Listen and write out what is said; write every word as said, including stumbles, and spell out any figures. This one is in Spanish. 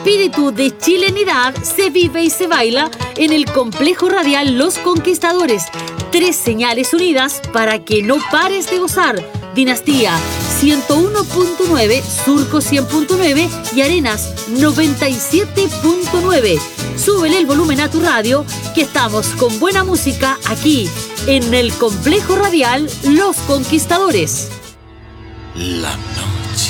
espíritu de chilenidad se vive y se baila en el Complejo Radial Los Conquistadores. Tres señales unidas para que no pares de gozar. Dinastía ciento uno punto nueve, Surco cien punto nueve y Arenas noventa y siete punto nueve. Súbele el volumen a tu radio, que estamos con buena música aquí en el Complejo Radial Los Conquistadores. La noche